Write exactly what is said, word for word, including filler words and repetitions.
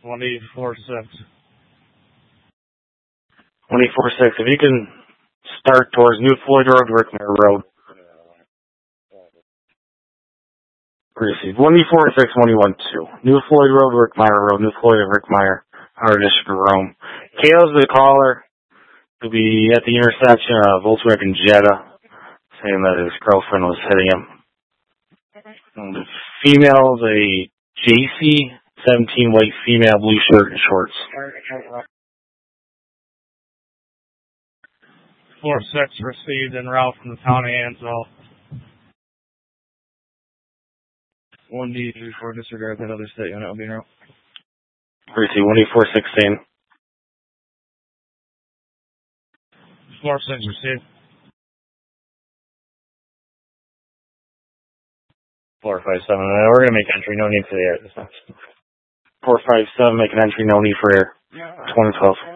one eight four six. one eight four six. If you can start towards New Floyd Road, Rickmeyer Road. Receive. one eight four six one one two. New Floyd Road, Rickmeyer Road. New Floyd and Rickmeyer. Our district of Rome. Kale's the caller. He'll be at the intersection of Volkswagen Jetta, saying that his girlfriend was hitting him. And the female, the J C, seventeen, white female, blue shirt and shorts. four six received en route from the town of Ansel. one D three four, disregard that other state unit will be en route. Receive. one eight four sixteen. four six received. four five seven. Uh, we're going to make entry. No need for the air. four five seven, make an entry. No need for air. twenty twelve.